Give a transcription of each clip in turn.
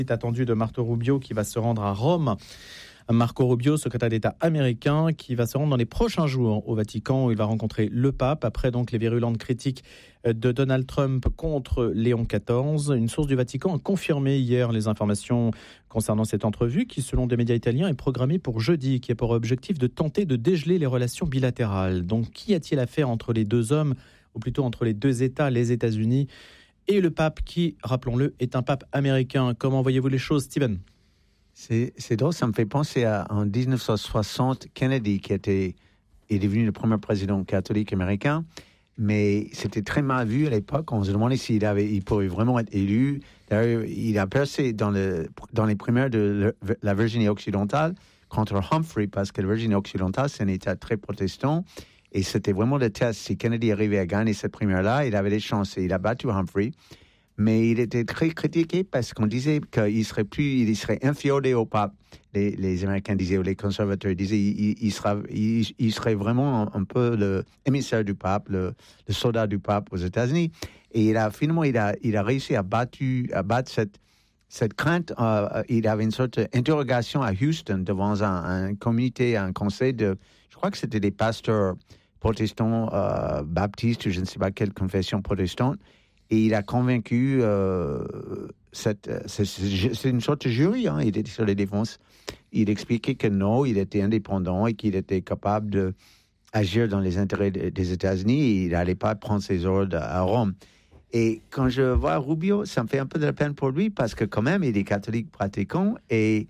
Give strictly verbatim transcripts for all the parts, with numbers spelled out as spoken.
est attendu de Marco Rubio qui va se rendre à Rome. Marco Rubio, secrétaire d'État américain, qui va se rendre dans les prochains jours au Vatican où il va rencontrer le pape. Après donc les virulentes critiques de Donald Trump contre Léon quatorze, une source du Vatican a confirmé hier les informations concernant cette entrevue qui, selon des médias italiens, est programmée pour jeudi, qui a pour objectif de tenter de dégeler les relations bilatérales. Donc, qu'y a-t-il à faire entre les deux hommes, ou plutôt entre les deux États, les États-Unis et le pape, qui, rappelons-le, est un pape américain? Comment voyez-vous les choses, Steven? C'est, c'est drôle, ça me fait penser à en dix-neuf cent soixante, Kennedy, qui était, est devenu le premier président catholique américain, mais c'était très mal vu à l'époque. On se demandait s'il avait, il pourrait vraiment être élu. D'ailleurs, il a percé dans, le, dans les primaires de la Virginie occidentale contre Humphrey, parce que la Virginie occidentale, c'est un État très protestant, et c'était vraiment le test. Si Kennedy arrivait à gagner cette primaire-là, il avait des chances, et il a battu Humphrey. Mais il était très critiqué parce qu'on disait qu'il serait plus, il serait inféodé au pape. Les, les Américains disaient, ou les conservateurs disaient, il, il, sera, il, il serait vraiment un, un peu le émissaire du pape, le, le soldat du pape aux États-Unis. Et il a finalement, il a, il a réussi à battre, à battre cette, cette crainte. Euh, il avait une sorte d'interrogation à Houston devant un, un comité, un conseil de, je crois que c'était des pasteurs protestants, euh, baptistes, je ne sais pas quelle confession protestante. Et il a convaincu, euh, cette, c'est, c'est une sorte de jury, hein, il était sur les défenses. Il expliquait que non, il était indépendant et qu'il était capable d'agir dans les intérêts des États-Unis et il n'allait pas prendre ses ordres à Rome. Et quand je vois Rubio, ça me fait un peu de la peine pour lui parce que quand même, il est catholique pratiquant et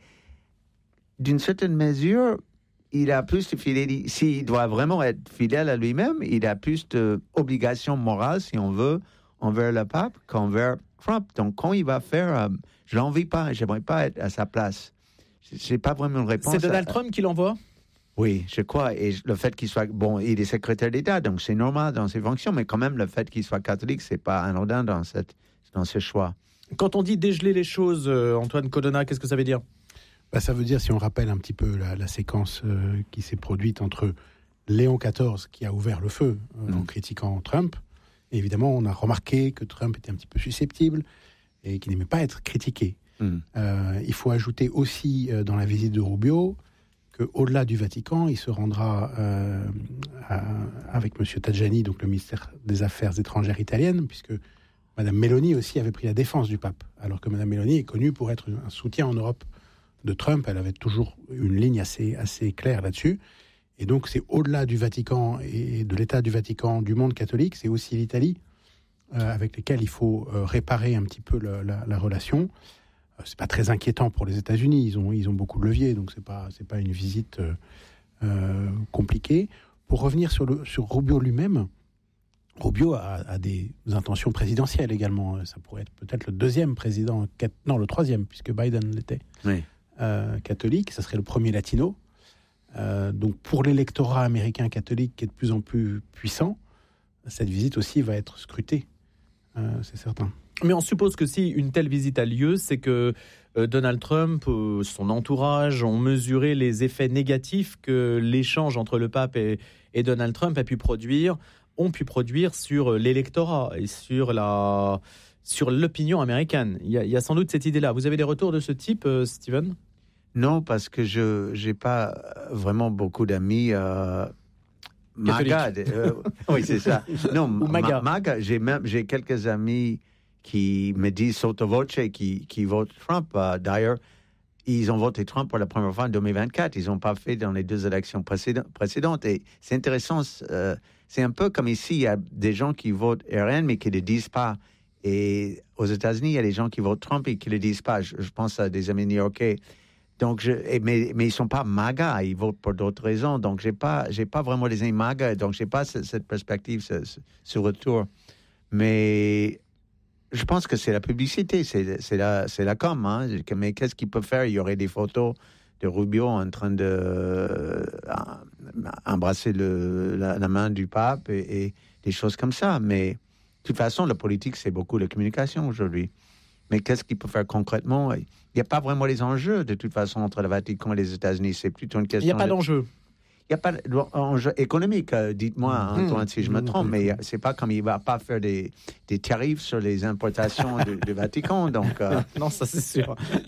d'une certaine mesure, il a plus de fidélité. S'il doit vraiment être fidèle à lui-même, il a plus d'obligations morales, si on veut, envers le pape qu'envers Trump. Donc, quand il va faire, euh, je l'envie pas, j'aimerais pas être à sa place. Je n'ai pas vraiment une réponse. C'est Donald à... Trump qui l'envoie? Oui, je crois. Et le fait qu'il soit, bon, il est secrétaire d'État, donc c'est normal dans ses fonctions, mais quand même, le fait qu'il soit catholique, c'est pas anodin dans cette, dans ce choix. Quand on dit dégeler les choses, euh, Antoine Codona, qu'est-ce que ça veut dire? Bah, ça veut dire, si on rappelle un petit peu la, la séquence euh, qui s'est produite entre Léon quatorze, qui a ouvert le feu euh, mmh. en critiquant Trump. Et évidemment, on a remarqué que Trump était un petit peu susceptible et qu'il n'aimait pas être critiqué. Mmh. Euh, il faut ajouter aussi euh, dans la visite de Rubio qu'au-delà du Vatican, il se rendra euh, à, avec M. Tajani, donc le ministère des Affaires étrangères italienne, puisque Mme Meloni aussi avait pris la défense du pape, alors que Mme Meloni est connue pour être un soutien en Europe de Trump. Elle avait toujours une ligne assez, assez claire là-dessus. Et donc, c'est au-delà du Vatican et de l'État du Vatican, du monde catholique, c'est aussi l'Italie, euh, avec lesquels il faut euh, réparer un petit peu le, la, la relation. Euh, c'est pas très inquiétant pour les États-Unis, ils ont, ils ont beaucoup de leviers, donc c'est pas, c'est pas une visite euh, euh, compliquée. Pour revenir sur, le, sur Rubio lui-même, Rubio a, a des intentions présidentielles également. Ça pourrait être peut-être le deuxième président, non, le troisième, puisque Biden l'était, oui. euh, catholique. Ça serait le premier latino. Euh, donc pour l'électorat américain catholique qui est de plus en plus puissant, cette visite aussi va être scrutée, euh, c'est certain. Mais on suppose que si une telle visite a lieu, c'est que euh, Donald Trump, euh, son entourage ont mesuré les effets négatifs que l'échange entre le pape et, et Donald Trump a pu produire, ont pu produire sur l'électorat et sur la, sur l'opinion américaine. Il y a, il y a sans doute cette idée-là. Vous avez des retours de ce type, euh, Steven ? Non, parce que je n'ai pas vraiment beaucoup d'amis euh, MAGA. Euh, oui, c'est ça. Non, MAGA. MAGA, j'ai, même, j'ai quelques amis qui me disent sotto voce qui, qui votent Trump. Euh, d'ailleurs, ils ont voté Trump pour la première fois en deux mille vingt-quatre. Ils n'ont pas fait dans les deux élections précédentes. Et c'est intéressant. Euh, c'est un peu comme ici, il y a des gens qui votent R N, mais qui ne le disent pas. Et aux États-Unis, il y a des gens qui votent Trump et qui ne le disent pas. Je, je pense à des amis new-yorkais. Donc, je, mais, mais ils ne sont pas MAGA, ils votent pour d'autres raisons. Donc, je n'ai pas, j'ai pas vraiment des amis MAGA, donc je n'ai pas cette, cette perspective, ce, ce retour. Mais je pense que c'est la publicité, c'est, c'est, la, c'est la com. Hein. Mais qu'est-ce qu'ils peuvent faire? Il y aurait des photos de Rubio en train de euh, embrasser le, la, la main du pape et, et des choses comme ça. Mais de toute façon, la politique, c'est beaucoup la communication aujourd'hui. Mais qu'est-ce qu'il peut faire concrètement? Il n'y a pas vraiment les enjeux, de toute façon, entre le Vatican et les États-Unis. C'est plutôt une question... Il n'y a pas de... d'enjeu. Il n'y a pas d'enjeu économique, dites-moi, mmh, Antoine, si je me trompe, mmh, mais c'est pas comme il ne va pas faire des, des tarifs sur les importations du, du Vatican. Donc, euh... non, ça c'est sûr.